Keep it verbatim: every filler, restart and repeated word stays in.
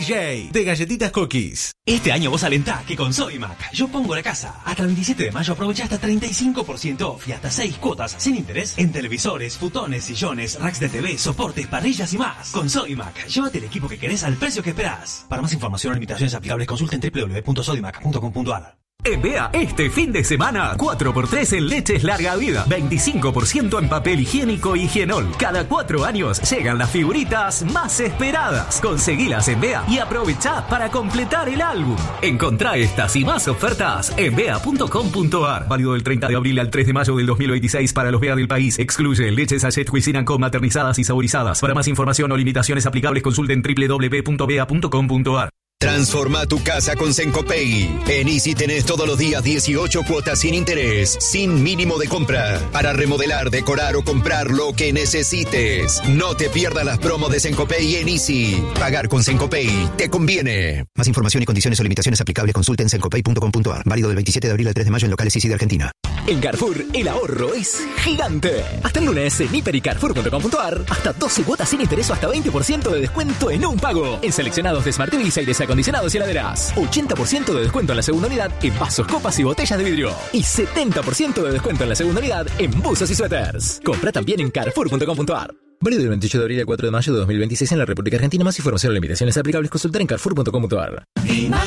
J, de Galletitas Cookies. Este año vos alentá que con Sodimac yo pongo la casa. Hasta el veintisiete de mayo aprovecha hasta treinta y cinco por ciento off y hasta seis cuotas sin interés en televisores, futones, sillones, racks de T V, soportes, parrillas y más. Con Sodimac, llévate el equipo que querés al precio que esperás. Para más información o limitaciones aplicables consulten doble u doble u doble u punto sodimac punto com punto a r. En Bea, este fin de semana, cuatro por tres en leches larga vida, veinticinco por ciento en papel higiénico y Higienol. Cada cuatro años llegan las figuritas más esperadas. Conseguilas en Bea y aprovechá para completar el álbum. Encontrá estas y más ofertas en bea punto com punto a r. Válido del treinta de abril al tres de mayo del dos mil veintiséis para los Bea del país. Excluye leches Sachet Cuisine Co maternizadas y saborizadas. Para más información o limitaciones aplicables consulten doble u doble u doble u punto bea punto com punto a r. Transforma tu casa con Sencopay. En Easy tenés todos los días dieciocho cuotas sin interés, sin mínimo de compra, para remodelar, decorar o comprar lo que necesites. No te pierdas las promos de Sencopay en Easy. Pagar con Sencopay te conviene. Más información y condiciones o limitaciones aplicables consulta en sencopay punto com punto a r. Válido del veintisiete de abril al tres de mayo en locales Easy de Argentina. En Carrefour, el ahorro es gigante. Hasta el lunes, en hiper y carrefour punto com punto a r, hasta doce cuotas sin interés o hasta veinte por ciento de descuento en un pago. En seleccionados de Smart T V y aires acondicionados y heladeras. ochenta por ciento de descuento en la segunda unidad en vasos, copas y botellas de vidrio. Y setenta por ciento de descuento en la segunda unidad en buzos y suéteres. Compra también en carrefour punto com punto a r. Válido del veintiocho de abril al cuatro de mayo de dos mil veintiséis en la República Argentina. Más información o limitaciones aplicables consultar en carrefour punto com punto a r.